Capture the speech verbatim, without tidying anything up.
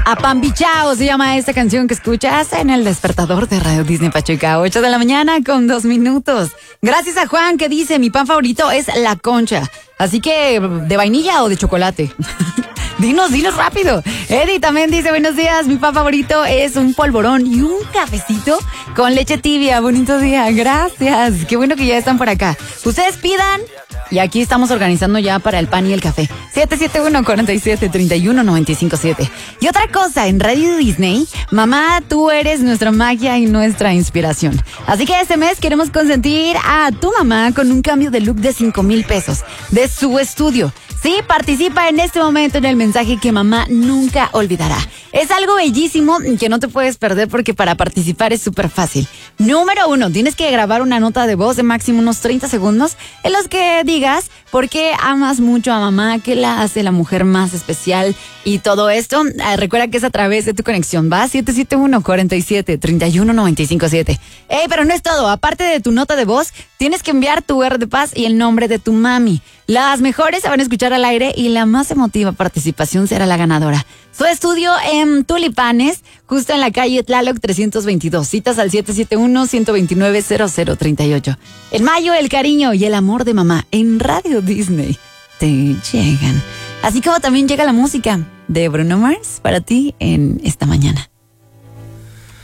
Apambichao se llama esta canción que escuchas en el despertador de Radio Disney Pachuca. ocho de la mañana con dos minutos. Gracias a Juan que dice, mi pan favorito es la concha. Así que, ¿de vainilla o de chocolate? Dinos, dinos rápido. Eddie también dice, buenos días, mi pan favorito es un polvorón y un cafecito con leche tibia. Bonito día, gracias. Qué bueno que ya están por acá. Ustedes pidan y aquí estamos organizando ya para el pan y el café. siete siete uno, cuatro siete, tres uno, nueve cinco siete. Y otra cosa, en Radio Disney, mamá, tú eres nuestra magia y nuestra inspiración. Así que este mes queremos consentir a tu mamá con un cambio de look de cinco mil pesos de su estudio. Sí, participa en este momento en el mensaje que mamá nunca olvidará. Es algo bellísimo que no te puedes perder porque para participar es súper fácil. Número uno, tienes que grabar una nota de voz de máximo unos treinta segundos en los que digas por qué amas mucho a mamá, qué la hace la mujer más especial y todo esto. Eh, recuerda que es a través de tu conexión. Va siete siete uno, cuatro siete, tres uno, nueve cinco siete. Ey, pero no es todo. Aparte de tu nota de voz, tienes que enviar tu R de paz y el nombre de tu mami. Las mejores se van a escuchar al aire y la más emotiva participación será la ganadora. Su estudio en Tulipanes, justo en la calle Tlaloc trescientos veintidós. Citas al siete siete uno, uno dos nueve, cero cero tres ocho. En mayo, el cariño y el amor de mamá en Radio Disney te llegan. Así como también llega la música de Bruno Mars para ti en esta mañana.